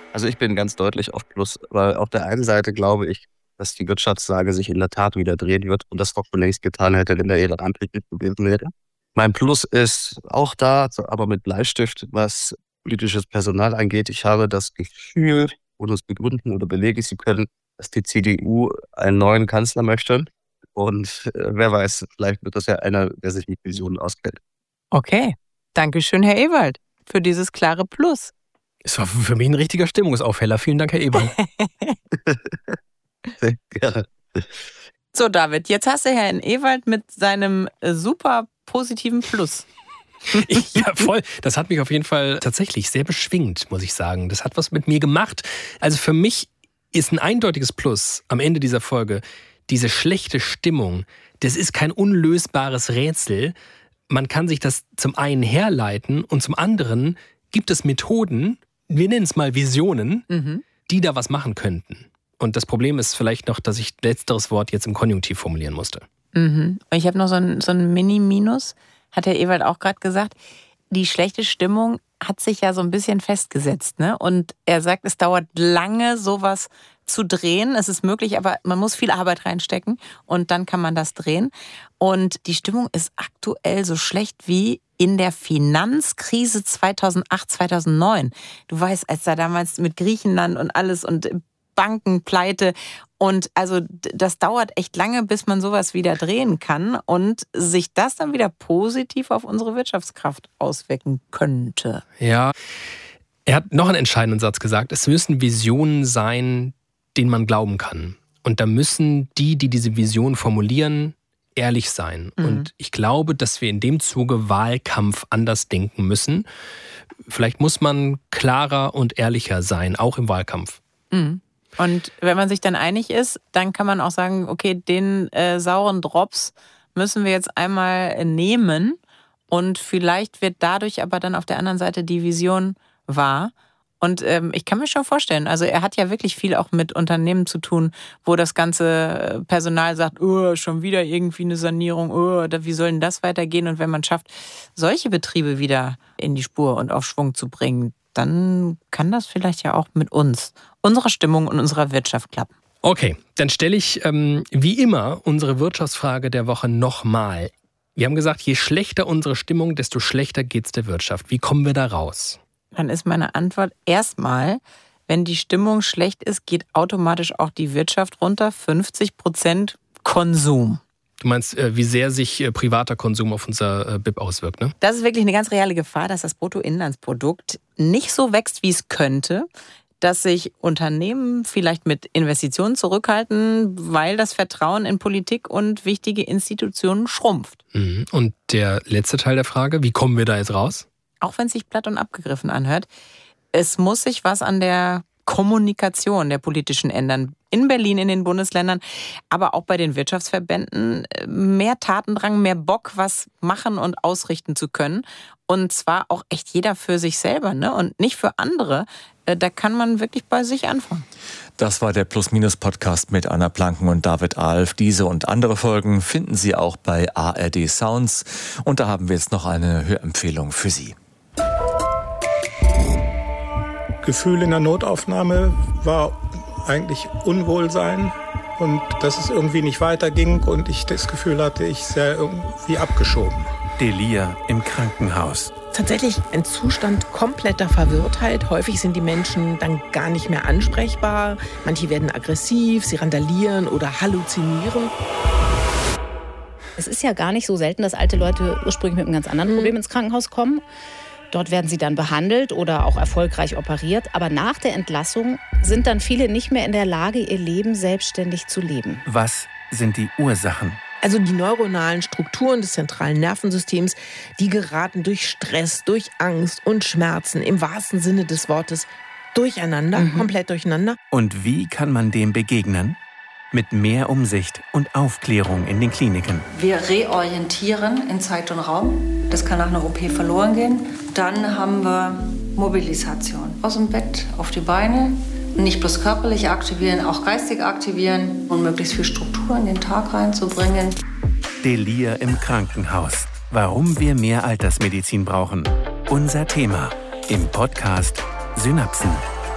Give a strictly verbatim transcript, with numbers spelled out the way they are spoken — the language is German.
Also ich bin ganz deutlich auf Plus, weil auf der einen Seite glaube ich, dass die Wirtschaftslage sich in der Tat wieder drehen wird und das doch schon längst getan hätte, wenn der Iran-Krieg nicht gewesen wäre. Mein Plus ist auch da, aber mit Bleistift, was politisches Personal angeht. Ich habe das Gefühl, ohne es begründen oder belegen zu können, dass die C D U einen neuen Kanzler möchte. Und äh, wer weiß, vielleicht wird das ja einer, der sich mit Visionen auskennt. Okay, Dankeschön, Herr Ewald, für dieses klare Plus. Es war für mich ein richtiger Stimmungsaufheller. Vielen Dank, Herr Ewald. Sehr gerne. So, David, jetzt hast du Herrn Ewald mit seinem super positiven Plus. Ja, voll. Das hat mich auf jeden Fall tatsächlich sehr beschwingt, muss ich sagen. Das hat was mit mir gemacht. Also für mich ist ein eindeutiges Plus am Ende dieser Folge diese schlechte Stimmung. Das ist kein unlösbares Rätsel. Man kann sich das zum einen herleiten und zum anderen gibt es Methoden, wir nennen es mal Visionen, mhm. die da was machen könnten. Und das Problem ist vielleicht noch, dass ich letzteres Wort jetzt im Konjunktiv formulieren musste. Mhm. Ich habe noch so ein, so ein Mini-Minus, hat Herr Ewald auch gerade gesagt. Die schlechte Stimmung hat sich ja so ein bisschen festgesetzt, ne? Und er sagt, es dauert lange, sowas zu drehen. Es ist möglich, aber man muss viel Arbeit reinstecken und dann kann man das drehen. Und die Stimmung ist aktuell so schlecht wie in der Finanzkrise zweitausendacht, zweitausendneun. Du weißt, als da damals mit Griechenland und alles und Bankenpleite und also das dauert echt lange, bis man sowas wieder drehen kann und sich das dann wieder positiv auf unsere Wirtschaftskraft auswirken könnte. Ja, er hat noch einen entscheidenden Satz gesagt. Es müssen Visionen sein, denen man glauben kann. Und da müssen die, die diese Vision formulieren, ehrlich sein. Mhm. Und ich glaube, dass wir in dem Zuge Wahlkampf anders denken müssen. Vielleicht muss man klarer und ehrlicher sein, auch im Wahlkampf. Mhm. Und wenn man sich dann einig ist, dann kann man auch sagen, okay, den äh, sauren Drops müssen wir jetzt einmal nehmen und vielleicht wird dadurch aber dann auf der anderen Seite die Vision wahr. Und ähm, ich kann mir schon vorstellen, also er hat ja wirklich viel auch mit Unternehmen zu tun, wo das ganze Personal sagt, oh, schon wieder irgendwie eine Sanierung, oh, wie soll denn das weitergehen? Und wenn man schafft, solche Betriebe wieder in die Spur und auf Schwung zu bringen, dann kann das vielleicht ja auch mit uns, unserer Stimmung und unserer Wirtschaft klappen. Okay, dann stelle ich ähm, wie immer unsere Wirtschaftsfrage der Woche nochmal. Wir haben gesagt, je schlechter unsere Stimmung, desto schlechter geht's der Wirtschaft. Wie kommen wir da raus? Dann ist meine Antwort erstmal, wenn die Stimmung schlecht ist, geht automatisch auch die Wirtschaft runter. fünfzig Prozent Konsum. Du meinst, wie sehr sich privater Konsum auf unser B I P auswirkt, ne? Das ist wirklich eine ganz reale Gefahr, dass das Bruttoinlandsprodukt nicht so wächst, wie es könnte, dass sich Unternehmen vielleicht mit Investitionen zurückhalten, weil das Vertrauen in Politik und wichtige Institutionen schrumpft. Und der letzte Teil der Frage, wie kommen wir da jetzt raus? Auch wenn es sich platt und abgegriffen anhört, es muss sich was an der Kommunikation der politischen ändern. In Berlin, in den Bundesländern, aber auch bei den Wirtschaftsverbänden mehr Tatendrang, mehr Bock, was machen und ausrichten zu können. Und zwar auch echt jeder für sich selber, ne? Und nicht für andere. Da kann man wirklich bei sich anfangen. Das war der Plus-Minus-Podcast mit Anna Planken und David Alf. Diese und andere Folgen finden Sie auch bei A R D Sounds. Und da haben wir jetzt noch eine Hörempfehlung für Sie. Gefühl in der Notaufnahme war eigentlich Unwohlsein und dass es irgendwie nicht weiterging und ich das Gefühl hatte, ich sei irgendwie abgeschoben. Delir im Krankenhaus. Tatsächlich ein Zustand kompletter Verwirrtheit. Häufig sind die Menschen dann gar nicht mehr ansprechbar. Manche werden aggressiv, sie randalieren oder halluzinieren. Es ist ja gar nicht so selten, dass alte Leute ursprünglich mit einem ganz anderen Problem ins Krankenhaus kommen. Dort werden sie dann behandelt oder auch erfolgreich operiert. Aber nach der Entlassung sind dann viele nicht mehr in der Lage, ihr Leben selbstständig zu leben. Was sind die Ursachen? Also die neuronalen Strukturen des zentralen Nervensystems, die geraten durch Stress, durch Angst und Schmerzen im wahrsten Sinne des Wortes durcheinander, mhm. komplett durcheinander. Und wie kann man dem begegnen? Mit mehr Umsicht und Aufklärung in den Kliniken. Wir reorientieren in Zeit und Raum. Das kann nach einer O P verloren gehen. Dann haben wir Mobilisation. Aus dem Bett auf die Beine. Nicht bloß körperlich aktivieren, auch geistig aktivieren und möglichst viel Struktur in den Tag reinzubringen. Delir im Krankenhaus. Warum wir mehr Altersmedizin brauchen. Unser Thema im Podcast Synapsen.